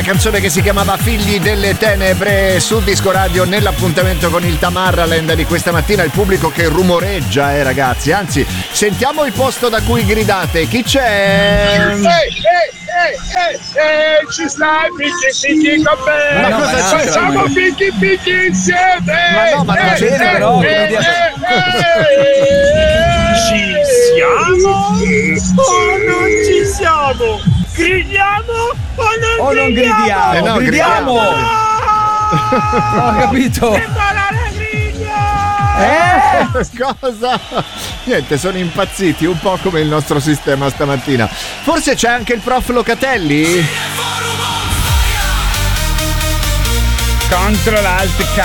la canzone che si chiamava Figli delle Tenebre su Disco Radio. Nell'appuntamento con il Tamarraland di questa mattina, il pubblico che rumoreggia, ragazzi. Anzi, sentiamo il posto da cui gridate. Chi c'è? Ci stai picchi con me. Ma cosa c'è? Facciamo picchi insieme. Ma no, ma non c'è però. Ci siamo o non ci siamo? Gridiamo o non gridiamo? No, gridiamo. Ho capito. Cosa? Niente, sono impazziti, un po' come il nostro sistema stamattina. Forse c'è anche il prof Locatelli? Contro l'alt